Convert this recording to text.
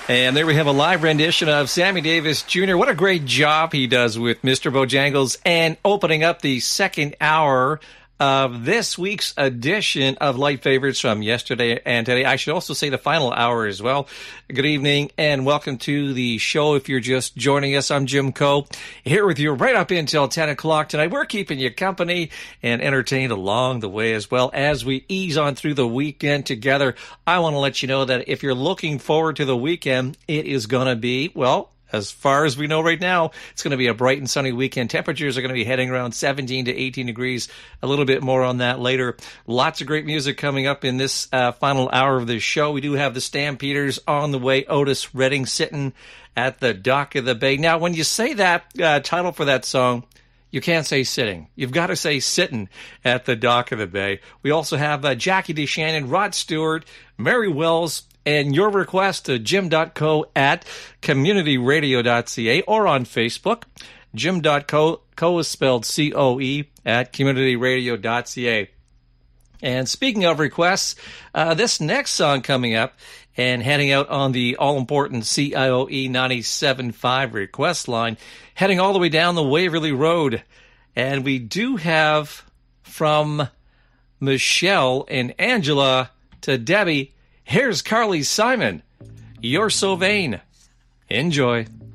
And there we have a live rendition of Sammy Davis Jr. What a great job he does with Mr. Bojangles, and opening up the second hour of this week's edition of Light Favorites from yesterday and today. I should also say the final hour as well. Good evening and welcome to the show. If you're just joining us, I'm Jim Coe, here with you right up until 10 o'clock tonight. We're keeping you company and entertained along the way as well as we ease on through the weekend together. I want to let you know that if you're looking forward to the weekend, it is going to be, well, as far as we know right now, it's going to be a bright and sunny weekend. Temperatures are going to be heading around 17 to 18 degrees. A little bit more on that later. Lots of great music coming up in this final hour of this show. We do have the Stampeders on the way. Otis Redding sitting at the dock of the bay. Now, when you say that title for that song, you can't say sitting. You've got to say sitting at the dock of the bay. We also have Jackie DeShannon, Rod Stewart, Mary Wells, and your request to jim.co at communityradio.ca or on Facebook. Jim.co, co is spelled C-O-E, at communityradio.ca. And speaking of requests, this next song coming up and heading out on the all-important CIOE 97.5 request line, heading all the way down the Waverly Road. And we do have from Michelle and Angela to Debbie, here's Carly Simon, You're So Vain. Enjoy.